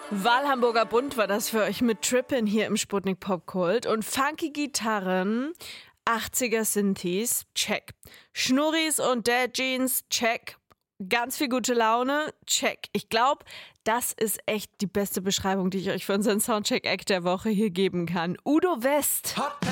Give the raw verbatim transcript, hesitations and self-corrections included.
Wahlhamburger Bund war das für euch mit Trippin' hier im Sputnik Popkult. Und funky Gitarren, achtziger Synthes, check. Schnurris und Dad Jeans, check. Ganz viel gute Laune, check. Ich glaube, das ist echt die beste Beschreibung, die ich euch für unseren Soundcheck-Act der Woche hier geben kann. Udo West.